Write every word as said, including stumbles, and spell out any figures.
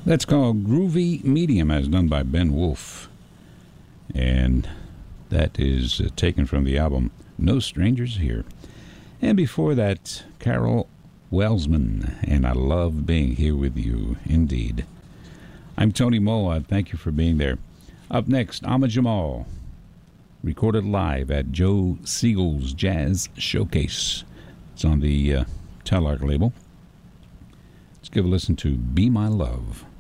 That's called Groovy Medium, as done by Ben Wolf. And that is uh, taken from the album No Strangers Here. And before that, Carol Welsman, and I Love Being Here With You, indeed. I'm Tony Moa. Thank you for being there. Up next, Ahmad Jamal, recorded live at Joe Siegel's Jazz Showcase. It's on the uh, Telarc label. Let's give a listen to Be My Love.